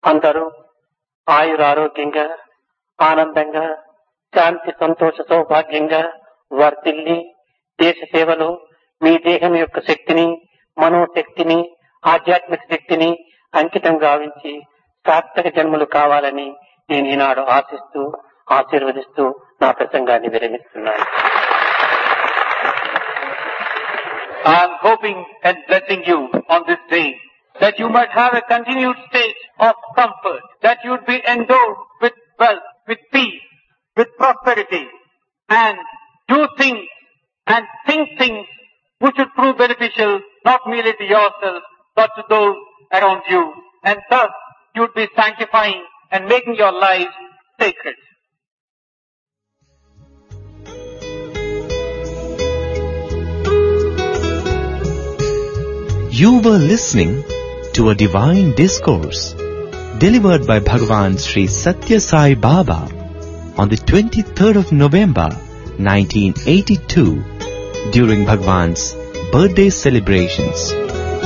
అందరూ ఆయురారోగ్యంగా ఆనందంగా శాంతి సంతోష సౌభాగ్యంగా వర్ధిల్లి దేశ సేవలో మీ దేహం యొక్క శక్తిని మనోశక్తిని ఆధ్యాత్మిక శక్తిని అంకితం గావించి సార్థక జన్మలు కావాలని నేను ఈనాడు ఆశిస్తూ ఆశీర్వదిస్తూ నా ప్రసంగాన్ని విరమిస్తున్నాను. I am hoping and blessing you on this day that you might have a continued state of comfort, that you would be endowed with wealth, with peace, with prosperity, and do things and think things which would prove beneficial not merely to yourself but to those around you, and thus you would be sanctifying and making your lives sacred. You were listening to a divine discourse delivered by Bhagavan Sri Satya Sai Baba on the 23rd of November 1982 during Bhagavan's birthday celebrations.